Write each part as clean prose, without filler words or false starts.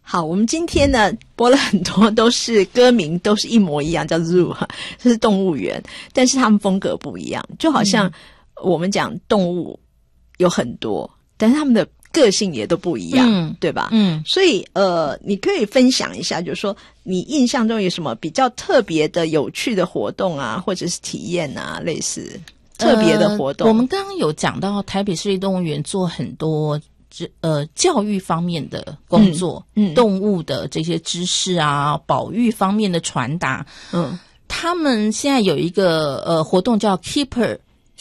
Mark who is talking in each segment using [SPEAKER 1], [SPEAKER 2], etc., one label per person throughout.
[SPEAKER 1] 好，我们今天呢播了很多都是歌名都是一模一样，叫 Zoo， 这是动物园，但是他们风格不一样，就好像我们讲动物有很多，但是他们的个性也都不一样，对吧？所以你可以分享一下，就是说你印象中有什么比较特别的有趣的活动啊，或者是体验啊，类似特别的活动。
[SPEAKER 2] 我们刚刚有讲到台北市立动物园做很多教育方面的工作，动物的这些知识啊，保育方面的传达，他们现在有一个活动叫 Keeper's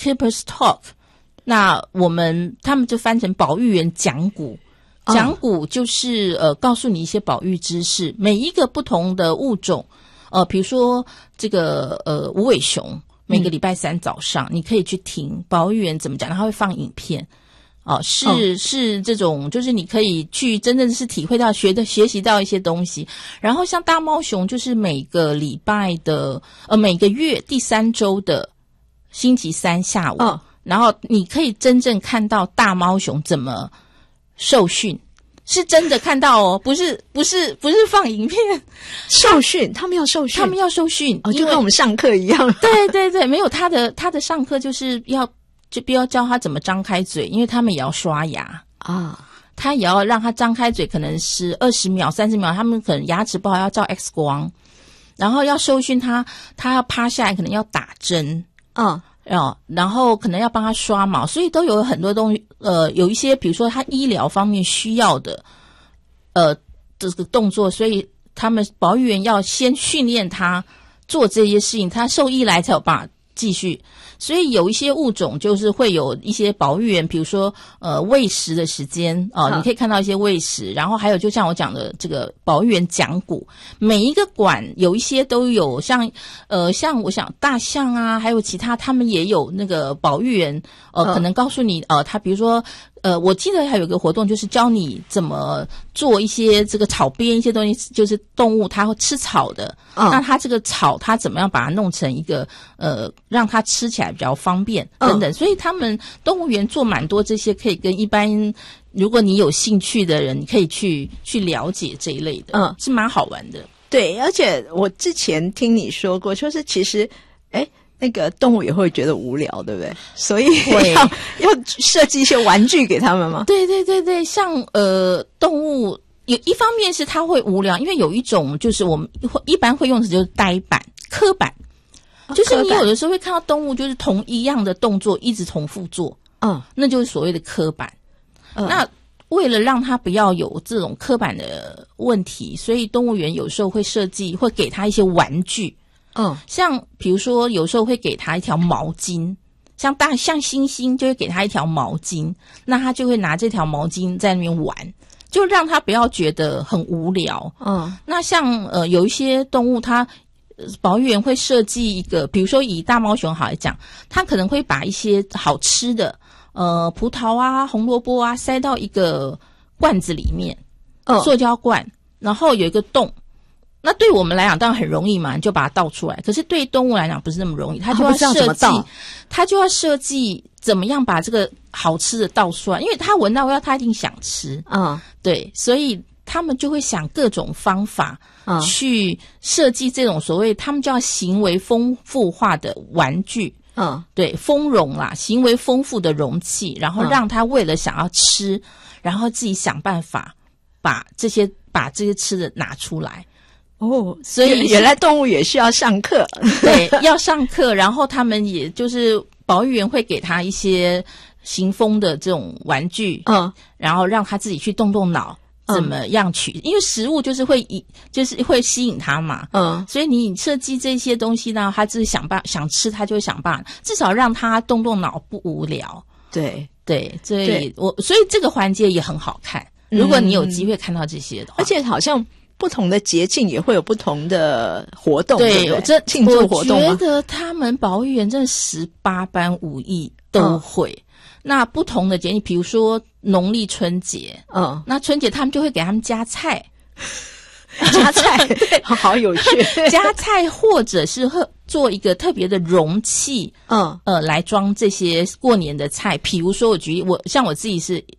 [SPEAKER 2] Talk， 那他们就翻成保育员讲古，讲古就是告诉你一些保育知识，每一个不同的物种，比如说这个无尾熊，每个礼拜三早上你可以去听保育员怎么讲，他会放影片。是这种，就是你可以去真正是体会到学习到一些东西。然后像大猫熊，就是每个礼拜的每个月第3周的星期三下午，然后你可以真正看到大猫熊怎么受训，是真的看到哦，不是放影片
[SPEAKER 1] 受训，他们要受训，就跟我们上课一样。
[SPEAKER 2] 对，没有他的上课就是就不要教他怎么张开嘴，因为他们也要刷牙啊，他也要让他张开嘴，可能是20秒、30秒，他们可能牙齿不好要照 X 光，然后要受训他要趴下来，可能要打针然后可能要帮他刷毛，所以都有很多东西，有一些比如说他医疗方面需要的这个动作，所以他们保育员要先训练他做这些事情，他兽医来才有办法继续。所以有一些物种就是会有一些保育员，比如说喂食的时间你可以看到一些喂食，然后还有就像我讲的这个保育员讲古，每一个馆有一些都有像我想大象啊，还有其他他们也有那个保育员可能告诉你他比如说我记得还有一个活动就是教你怎么做一些这个草编一些东西，就是动物它会吃草的，那它这个草它怎么样把它弄成一个让它吃起来比较方便等等，所以他们动物园做蛮多这些可以跟一般如果你有兴趣的人你可以去了解这一类的，是蛮好玩的。
[SPEAKER 1] 对，而且我之前听你说过，就是其实那个动物也会觉得无聊，对不对？所以要设计一些玩具给他们吗？
[SPEAKER 2] 对，像动物有一方面是它会无聊，因为有一种就是我们一般会用的就是呆板、刻板，就是你有的时候会看到动物就是同一样的动作一直重复做，那就是所谓的刻板。那为了让它不要有这种刻板的问题，所以动物园有时候会会给它一些玩具。像比如说有时候会给他一条毛巾，像猩猩就会给他一条毛巾，那他就会拿这条毛巾在那边玩，就让他不要觉得很无聊。那像有一些动物它保育员会设计一个，比如说以大猫熊好来讲，他可能会把一些好吃的葡萄啊、红萝卜啊塞到一个罐子里面，塑胶罐，然后有一个洞。那对我们来讲当然很容易嘛，你就把它倒出来。可是对动物来讲不是那么容易，它就要设计怎么样把这个好吃的倒出来，因为它闻到味道，它一定想吃。对，所以他们就会想各种方法去设计这种所谓他们叫行为丰富化的玩具。对，丰容啦，行为丰富的容器，然后让他为了想要吃，然后自己想办法把这些吃的拿出来。所以
[SPEAKER 1] 原来动物也需要上课。
[SPEAKER 2] 对，要上课，然后他们也就是保育员会给他一些行风的这种玩具，然后让他自己去动动脑，怎么样因为食物就是会吸引他嘛，所以你设计这些东西呢，他自己想吃，他就会想办法，至少让他动动脑，不无聊。对，所以这个环节也很好看，如果你有机会看到这些的话，
[SPEAKER 1] 而且好像不同的节庆也会有不同的活动，对，这庆祝活动吗？
[SPEAKER 2] 我觉得他们保育员真的18般武艺都会。那不同的节日，比如说农历春节，那春节他们就会给他们加菜，
[SPEAKER 1] 加菜，好有趣，
[SPEAKER 2] 加菜或者是做一个特别的容器，来装这些过年的菜。比如说我举例，像我自己是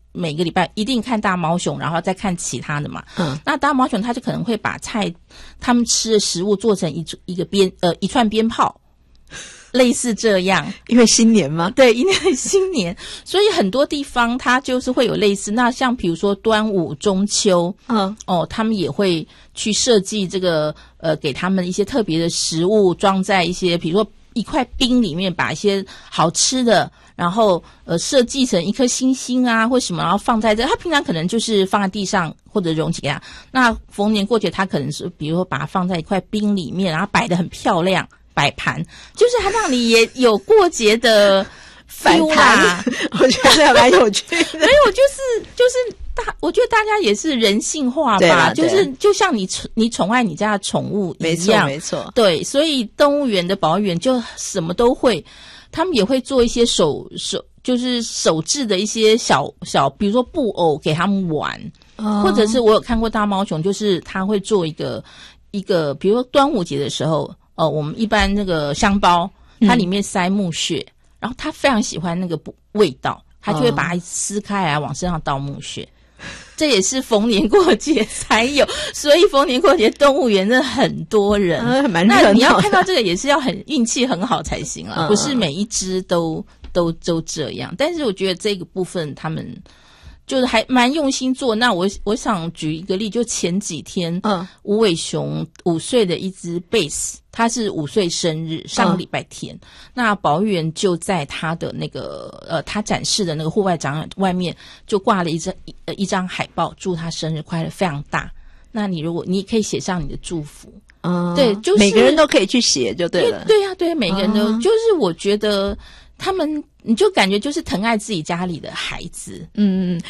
[SPEAKER 2] 每个礼拜一定看大猫熊，然后再看其他的嘛。那大猫熊它就可能会把他们吃的食物做成一串鞭炮。类似这样，
[SPEAKER 1] 因为新年吗？
[SPEAKER 2] 对，因为新年，所以很多地方它就是会有类似。那像比如说端午、中秋，他们也会去设计这个给他们一些特别的食物，装在一些比如说一块冰里面，把一些好吃的，然后设计成一颗星星啊或什么，然后放在这。它平常可能就是放在地上或者容器给它。那逢年过节，它可能是比如说把它放在一块冰里面，然后摆得很漂亮。摆盘就是它让你也有过节的 feel 啦，
[SPEAKER 1] 我觉得蛮有趣的。
[SPEAKER 2] 没有，就是我觉得大家也是人性化吧，就是就像你宠爱你家的宠物一样，
[SPEAKER 1] 没错，
[SPEAKER 2] 对，所以动物园的保育员就什么都会，他们也会做一些就是手制的一些小，比如说布偶给他们玩，或者是我有看过大猫熊，就是他会做一个，比如说端午节的时候。我们一般那个香包，它里面塞木屑，然后他非常喜欢那个味道，他就会把它撕开来往身上倒木屑。这也是逢年过节才有，所以逢年过节动物园真的很多人，
[SPEAKER 1] 蛮热闹的。
[SPEAKER 2] 那你要看到这个也是要运气很好才行啦，不是每一只都这样。但是我觉得这个部分他们就是还蛮用心做。那我想举一个例，就前几天，无尾熊5岁的一只贝斯，他是5岁生日，上个礼拜天，那保育员就在他的那个他展示的那个户外展览外面就挂了一张海报，祝他生日快乐，非常大。那你可以写上你的祝福，对，就是
[SPEAKER 1] 每个人都可以去写就对了。
[SPEAKER 2] 对呀，对，每个人都，就是我觉得他们，你就感觉就是疼爱自己家里的孩子。